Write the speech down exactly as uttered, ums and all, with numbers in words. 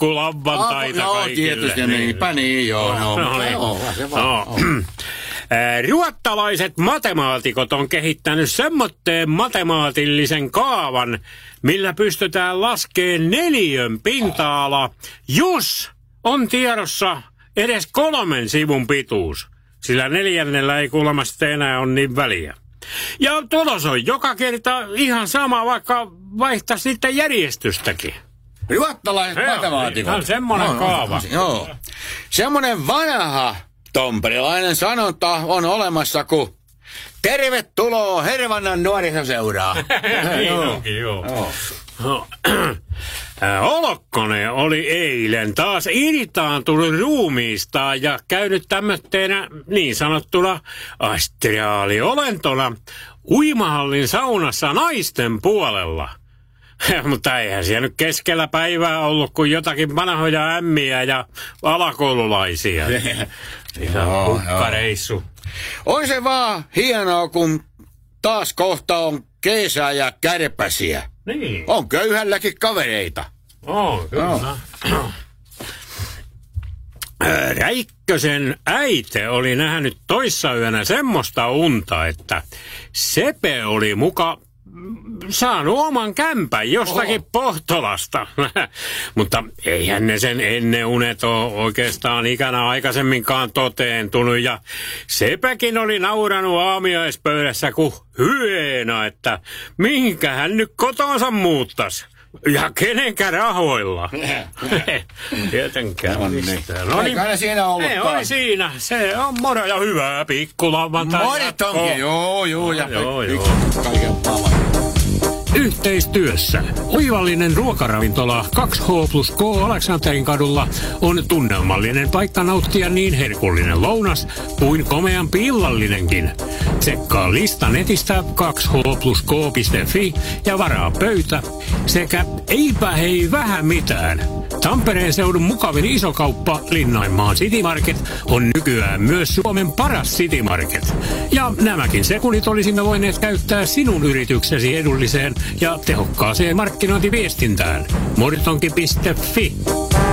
pikkulavvantaita no, kaikille. Tietysti, niinpä niin, joo. No, no, no, no, se vaan, no. Ruottalaiset matemaatikot on kehittänyt semmoitteen matemaatillisen kaavan, millä pystytään laskemaan neliön pinta-ala, jos on tiedossa edes kolmen sivun pituus, sillä neljännellä ei kuulemma sitten enää ole niin väliä. Ja tulos on joka kerta ihan sama, vaikka vaihtaisi niiden järjestystäkin. Ruottalaiset matemaatikot. Tämä on semmoinen no, kaava. No, joo. Semmoinen vanha tomperilainen sanonta on olemassa, kun tervetuloa Hervannan nuorisoseuraa. Niin onkin, joo. joo. No. Olokkonen oli eilen taas irtaantunut ruumiistaan ja käynyt tämmötteenä niin sanottuna astriaaliolentona uimahallin saunassa naisten puolella. Mutta eihän siellä nyt keskellä päivää ollut kuin jotakin vanhoja ämmiä ja alakoululaisia. Ihan hukkareissu. On se vaan hienoa, kun taas kohta on keesää ja kärpäsiä. Niin. On köyhälläkin kavereita. On, kyllä. Oh. Räikkösen äite oli nähnyt toissayönä semmoista unta, että Sepe oli muka saanut oman kämpän jostakin Oho. Pohtolasta. Mutta eihän ne sen ennen unet ole oikeastaan ikänä aikaisemminkaan toteentunut. Ja Sepäkin oli nauranut aamiaispöydässä kuin hyena, että mihinkä hän nyt kotonsa muuttaisi. Ja kenenkä rahoilla? Tietenkään. No niin. No niin. Eikä ne siinä ollutkaan. Ei oli siinä. Se on moro ja hyvää pikkulauantai. Monet onkin. Joo, joo. Ja joo, pik- joo. Kaiken maailman. Yhteistyössä oivallinen ruokaravintola kaksi H plus K Aleksanterin kadulla on tunnelmallinen paikka nauttia niin herkullinen lounas kuin komeampi illallinenkin. Tsekkaa lista netistä kaksi H plus K piste fi ja varaa pöytä sekä eipä hei vähän mitään. Tampereen seudun mukavin isokauppa Linnainmaan City Market on nykyään myös Suomen paras City Market. Ja nämäkin sekunnit olisimme voineet käyttää sinun yrityksesi edulliseen ja tehokkaaseen markkinointiviestintään. Mortonki piste fi